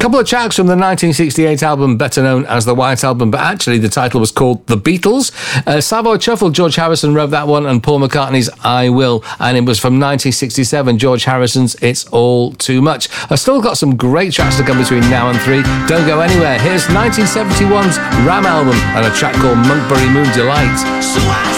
couple of tracks from the 1968 album, better known as the White Album, but actually the title was called The Beatles. Savoy Truffle, George Harrison wrote that one, and Paul McCartney's I Will, and it was from 1967, George Harrison's It's All Too Much. I've still got some great tracks to come between now and 3. Don't go anywhere. Here's 1971's Ram album and a track called Monkberry Moon Delight.